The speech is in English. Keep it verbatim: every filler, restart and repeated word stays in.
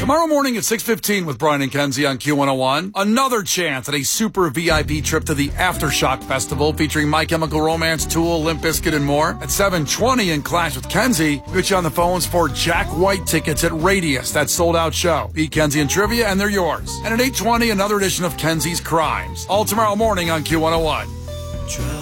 Tomorrow morning at six fifteen with Brian and Kenzie on Q one oh one, another chance at a super V I P trip to the Aftershock Festival featuring My Chemical Romance, Tool, Limp Bizkit, and more. At seven twenty in Clash with Kenzie, we'll get you on the phones for Jack White tickets at Radius, that sold-out show. Beat Kenzie and Trivia, and they're yours. And at eight twenty, another edition of Kenzie's Crimes. All tomorrow morning on Q one oh one.